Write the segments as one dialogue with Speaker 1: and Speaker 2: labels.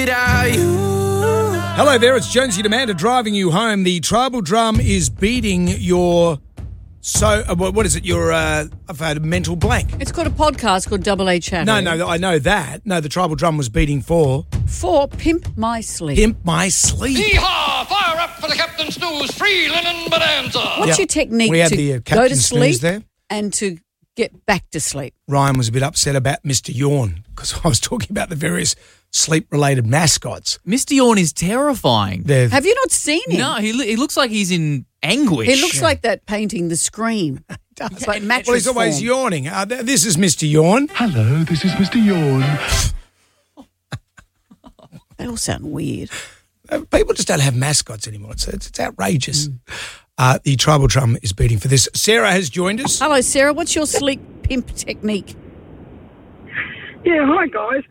Speaker 1: Hello there, it's Jonesy and Amanda driving you home. The tribal drum is beating your... what is it? Your, I've had a mental blank.
Speaker 2: It's got a podcast called Double A Chat.
Speaker 1: No, I know that. No, the tribal drum was beating for
Speaker 2: Pimp My Sleep.
Speaker 1: Pimp My Sleep.
Speaker 3: Yeehaw! Fire up for the Captain Snooze free linen bonanza.
Speaker 2: What's your technique
Speaker 1: We had
Speaker 2: to
Speaker 1: the,
Speaker 2: go
Speaker 1: Captain
Speaker 2: to
Speaker 1: Snooze
Speaker 2: sleep
Speaker 1: there.
Speaker 2: and to get back to sleep?
Speaker 1: Ryan was a bit upset about Mr. Yawn because I was talking about the various sleep-related mascots.
Speaker 4: Mr. Yawn is terrifying.
Speaker 2: Have you not seen him?
Speaker 4: No, he looks like he's in anguish.
Speaker 2: He looks like that painting, The Scream. It's like mattress
Speaker 1: Well, he's always
Speaker 2: form.
Speaker 1: yawning. This is Mr. Yawn.
Speaker 5: Hello, this is Mr. Yawn.
Speaker 2: They all sound weird.
Speaker 1: People just don't have mascots anymore. It's outrageous. The tribal drum is beating for this. Sarah has joined us.
Speaker 2: Hello, Sarah. What's your sleep pimp technique?
Speaker 6: Yeah, hi guys.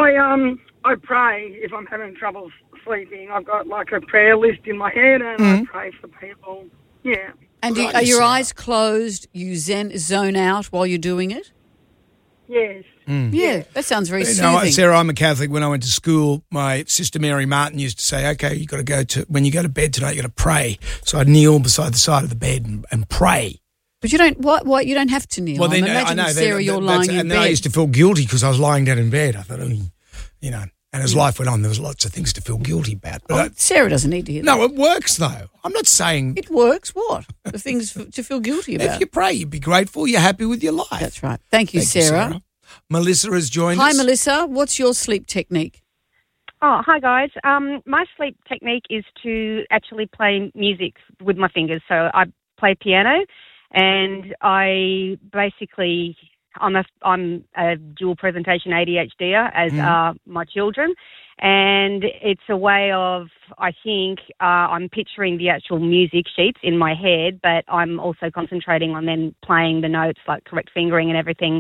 Speaker 6: I pray if I'm having trouble sleeping. I've got like a prayer list in my head and I pray for people. Yeah.
Speaker 2: And
Speaker 1: Right,
Speaker 2: are your
Speaker 1: Sarah.
Speaker 2: eyes closed? You zone out while you're doing it?
Speaker 6: Yes.
Speaker 2: Yeah, that sounds very
Speaker 1: You
Speaker 2: soothing.
Speaker 1: know, Sarah, I'm a Catholic. When I went to school, my sister Mary Martin used to say, okay, you got to go to, when you go to bed tonight, you got to pray. So I'd kneel beside the side of the bed and pray.
Speaker 2: But you don't. What? You don't have to kneel.
Speaker 1: Well, then,
Speaker 2: Imagine,
Speaker 1: I know.
Speaker 2: Sarah, you're lying in
Speaker 1: and
Speaker 2: bed.
Speaker 1: then I used to feel guilty because I was lying down in bed. I thought, you know, and as life went on, there was lots of things to feel guilty about. But
Speaker 2: Sarah doesn't need to hear that.
Speaker 1: no, it works though. I'm not saying
Speaker 2: It works. What? The things to feel guilty about.
Speaker 1: if you pray, you'd be grateful, you're happy with your life.
Speaker 2: That's right. Thank you, Sarah.
Speaker 1: Melissa has joined
Speaker 2: Hi,
Speaker 1: us.
Speaker 2: Melissa. What's your sleep technique?
Speaker 7: Oh, hi guys. My sleep technique is to actually play music with my fingers. So I play piano, and I basically I'm a dual presentation ADHDer, as are my children, and it's a way of, I think, I'm picturing the actual music sheets in my head, but I'm also concentrating on then playing the notes, like correct fingering and everything.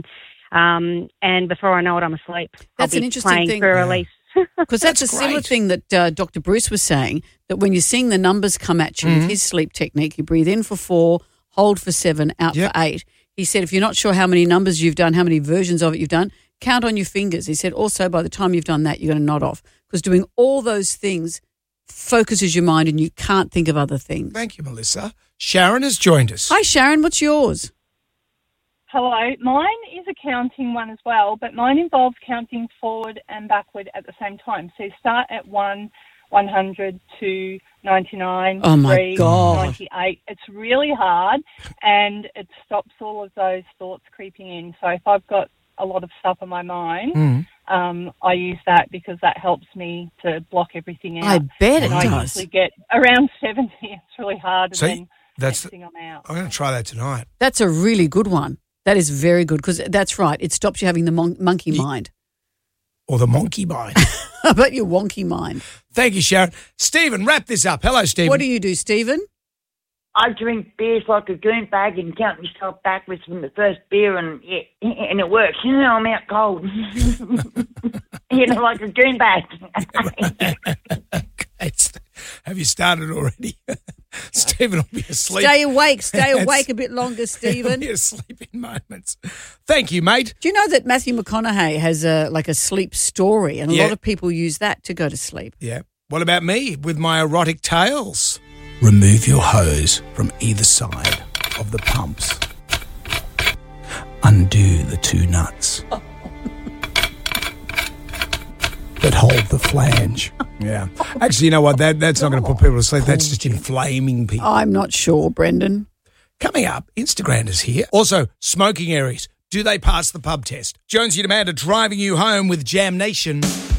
Speaker 7: And before I know it, I'm asleep.
Speaker 2: That's
Speaker 7: I'll
Speaker 2: an
Speaker 7: be
Speaker 2: interesting
Speaker 7: playing
Speaker 2: thing.
Speaker 7: for a release.
Speaker 2: Because that's a similar
Speaker 1: great.
Speaker 2: thing that Dr. Bruce was saying, that when you're seeing the numbers come at you with his sleep technique, you breathe in for 4, hold for 7, out
Speaker 1: Yep.
Speaker 2: for 8. He said if you're not sure how many numbers you've done, how many versions of it you've done, count on your fingers. He said also by the time you've done that, you're going to nod off. Because doing all those things focuses your mind and you can't think of other things.
Speaker 1: Thank you, Melissa. Sharon has joined us.
Speaker 2: Hi, Sharon. What's yours?
Speaker 8: Hello. Mine is a counting one as well, but mine involves counting forward and backward at the same time. So you start at 1, 100, 2, 99,
Speaker 2: Oh, my
Speaker 8: 3,
Speaker 2: God.
Speaker 8: 98. It's really hard, and it stops all of those thoughts creeping in. So if I've got a lot of stuff on my mind, I use that because that helps me to block everything out.
Speaker 2: I bet it
Speaker 8: and I
Speaker 2: does.
Speaker 8: usually get around 70. It's really hard, and
Speaker 1: So
Speaker 8: then
Speaker 1: that's
Speaker 8: next thing I'm out.
Speaker 1: I'm going to try that tonight.
Speaker 2: That's a really good one. That is very good because that's right. It stops you having the monkey mind.
Speaker 1: Or the monkey mind.
Speaker 2: How about your wonky mind?
Speaker 1: Thank you, Sharon. Stephen, wrap this up. Hello, Stephen.
Speaker 2: What do you do, Stephen?
Speaker 9: I drink beers like a goon bag and count myself backwards from the first beer, and it works. You know, I'm out cold. Like a goon bag.
Speaker 1: Have you started already? Stephen will be asleep.
Speaker 2: Stay awake a bit longer, Stephen.
Speaker 1: He'll be asleep in moments. Thank you, mate.
Speaker 2: Do you know that Matthew McConaughey has a sleep story, and a
Speaker 1: Yeah.
Speaker 2: lot of people use that to go to sleep?
Speaker 1: Yeah. What about me with my erotic tales? Remove your hose from either side of the pumps. Undo the 2 nuts. That hold the flange. Yeah. Actually, you know what? That's not going to put people to sleep. That's just inflaming people.
Speaker 2: I'm not sure, Brendan.
Speaker 1: Coming up, Instagram is here. Also, smoking areas. Do they pass the pub test? Jonesy and Amanda driving you home with Jam Nation.